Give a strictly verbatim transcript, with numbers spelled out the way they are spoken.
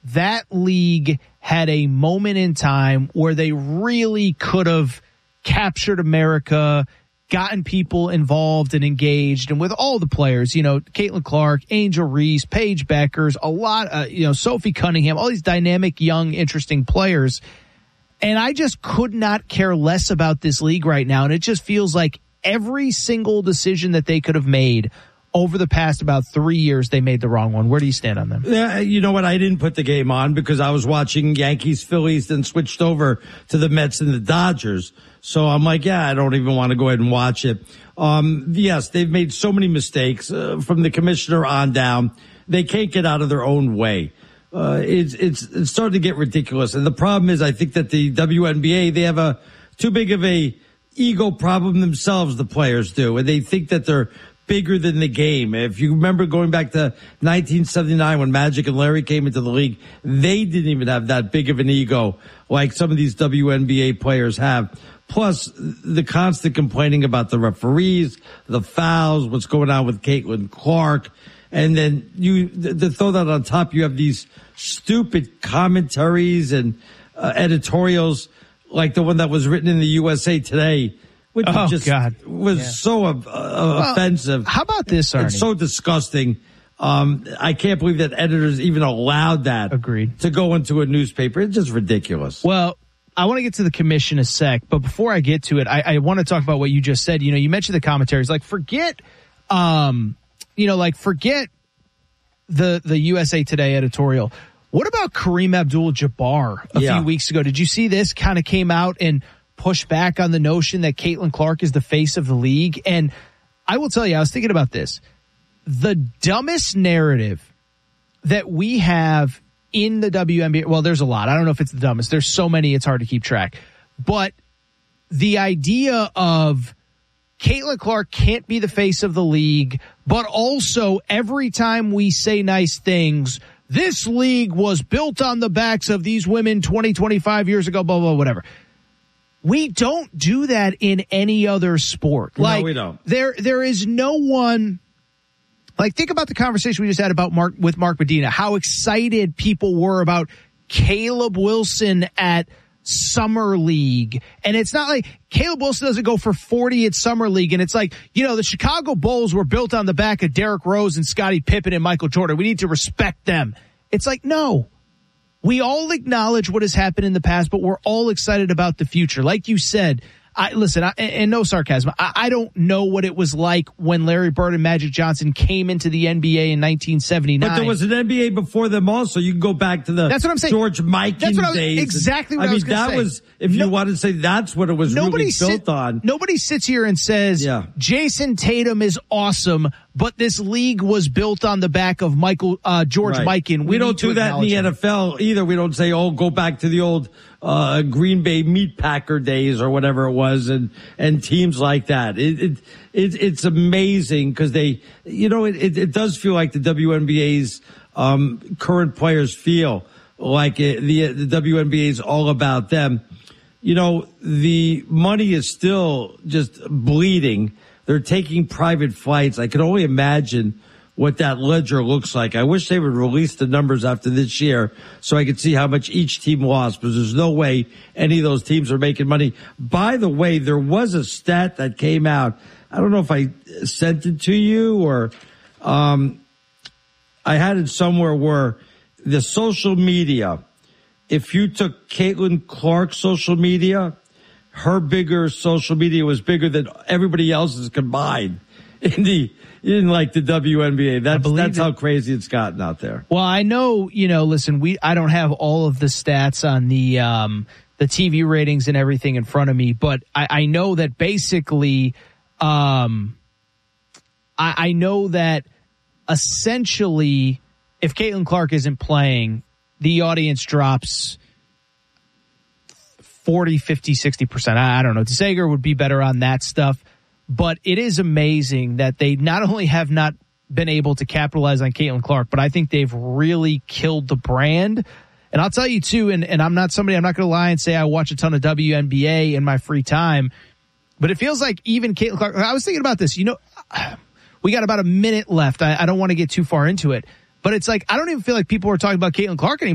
that league had a moment in time where they really could have captured America, gotten people involved and engaged, and with all the players, you know, Caitlin Clark, Angel Reese, Paige Beckers, a lot, uh, you know, Sophie Cunningham, all these dynamic, young, interesting players. And I just could not care less about this league right now. And it just feels like every single decision that they could have made over the past about three years, they made the wrong one. Where do you stand on them? Yeah, you know what? I didn't put the game on because I was watching Yankees, Phillies, then switched over to the Mets and the Dodgers. So I'm like, yeah, I don't even want to go ahead and watch it. Um, yes, they've made so many mistakes uh, from the commissioner on down. They can't get out of their own way. Uh, it's, it's, it's starting to get ridiculous. And the problem is I think that the W N B A, they have a too big of a ego problem themselves, the players do. And they think that they're bigger than the game. If you remember going back to nineteen seventy-nine when Magic and Larry came into the league, they didn't even have that big of an ego like some of these W N B A players have. Plus the constant complaining about the referees, the fouls, what's going on with Caitlin Clark. And then you, to throw that on top, you have these stupid commentaries and uh, editorials like the one that was written in the U S A Today, which oh, just God. was yeah. so uh, well, offensive. How about this, Arnie? It's so disgusting. Um, I can't believe that editors even allowed that Agreed. to go into a newspaper. It's just ridiculous. Well, I want to get to the commission in a sec, but before I get to it, I, I want to talk about what you just said. You know, you mentioned the commentaries. Like, forget, um, you know, like, forget the, the U S A Today editorial. What about Kareem Abdul-Jabbar a yeah. few weeks ago? Did you see this? Kind of came out and pushed back on the notion that Caitlin Clark is the face of the league. And I will tell you, I was thinking about this. The dumbest narrative that we have in the W N B A, well, there's a lot. I don't know if it's the dumbest. There's so many, it's hard to keep track. But the idea of Caitlin Clark can't be the face of the league, but also every time we say nice things, this league was built on the backs of these women twenty, twenty-five years ago, blah, blah, whatever. We don't do that in any other sport. Like, no, we don't. There, there is no one. Like, think about the conversation we just had about Mark with Mark Medina, how excited people were about Caleb Wilson at Summer League. And it's not like Caleb Wilson doesn't go for forty at Summer League. And it's like, you know, the Chicago Bulls were built on the back of Derrick Rose and Scottie Pippen and Michael Jordan. We need to respect them. It's like, no. We all acknowledge what has happened in the past, but we're all excited about the future. Like you said, I listen, I, and no sarcasm, I, I don't know what it was like when Larry Bird and Magic Johnson came into the N B A in nineteen seventy-nine. But there was an N B A before them also. You can go back to the that's what I'm saying. George Mikan that's what I was, days. Exactly what I, I mean, was going to that say. was, if no, you wanted to say that's what it was really sit, built on. Nobody sits here and says, yeah. Jason Tatum is awesome, but this league was built on the back of Michael, uh, George right. Mikan. We, we don't do that in the him. N F L either. We don't say, oh, go back to the old uh Green Bay Meat Packer days or whatever it was, and and teams like that. It it, it it's amazing because they, you know, it, it it does feel like the W N B A's um current players feel like it, the the W N B A is all about them. You know, the money is still just bleeding. They're taking private flights. I can only imagine what that ledger looks like. I wish they would release the numbers after this year so I could see how much each team lost, because there's no way any of those teams are making money. By the way, there was a stat that came out. I don't know if I sent it to you or um I had it somewhere where the social media, if you took Caitlin Clark's social media, her bigger social media was bigger than everybody else's combined in the in like the W N B A. That's that's it. How crazy it's gotten out there. Well, I know, you know, listen, we I don't have all of the stats on the um the T V ratings and everything in front of me, but I, I know that basically um I, I know that essentially if Caitlin Clark isn't playing, the audience drops forty, fifty, sixty percent. I, I don't know. DeSager would be better on that stuff. But it is amazing that they not only have not been able to capitalize on Caitlin Clark, but I think they've really killed the brand. And I'll tell you too, and, and I'm not somebody, I'm not going to lie and say I watch a ton of W N B A in my free time, but it feels like even Caitlin Clark, I was thinking about this, you know, we got about a minute left. I, I don't want to get too far into it, but it's like, I don't even feel like people are talking about Caitlin Clark anymore.